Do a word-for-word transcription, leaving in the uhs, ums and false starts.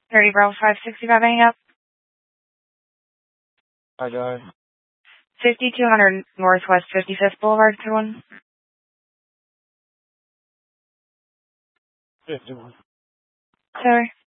thirty Bravo five sixty-five hang up. Hi, guy. fifty-two hundred Northwest fifty-fifth Boulevard, one. fifty-one. Sorry.